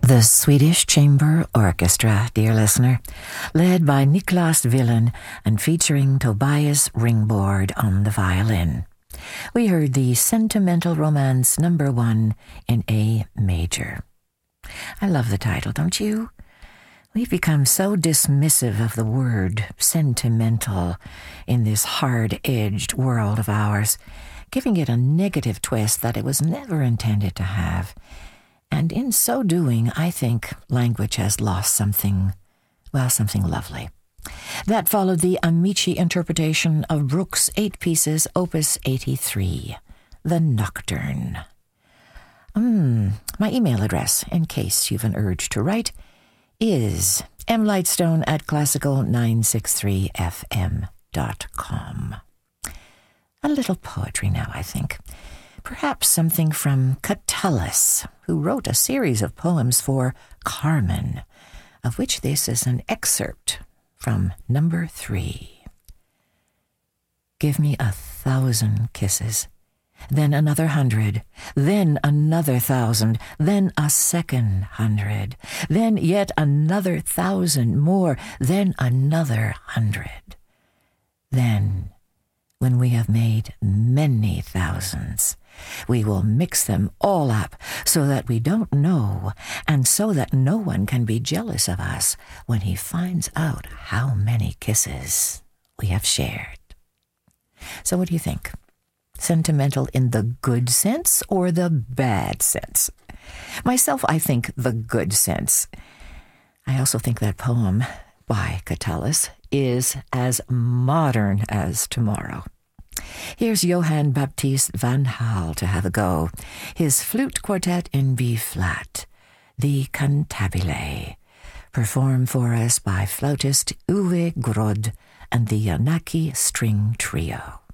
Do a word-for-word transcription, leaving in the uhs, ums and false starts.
The Swedish Chamber Orchestra, dear listener, led by Niklas Willen and featuring Tobias Ringborg on the violin. We heard the Sentimental Romance number one in A major. I love the title, don't you? We've become so dismissive of the word sentimental in this hard-edged world of ours, giving it a negative twist that it was never intended to have. And in so doing, I think language has lost something, well, something lovely. That followed the Amici interpretation of Bruch's eight pieces, Opus eighty-three, The Nocturne. Mm, my email address, in case you've an urge to write, is mlightstone at classical nine six three f m dot com. A little poetry now, I think. Perhaps something from Catullus, who wrote a series of poems for Carmen, of which this is an excerpt from number three. Give me a thousand kisses, then another hundred, then another thousand, then a second hundred, then yet another thousand more, then another hundred. Then, when we have made many thousands, we will mix them all up so that we don't know, and so that no one can be jealous of us when he finds out how many kisses we have shared. So what do you think? Sentimental in the good sense or the bad sense? Myself, I think the good sense. I also think that poem by Catullus is as modern as tomorrow. Here's Johann Baptist van Hal to have a go. His flute quartet in B-flat, the Cantabile, performed for us by flautist Uwe Grod and the Yanaki String Trio.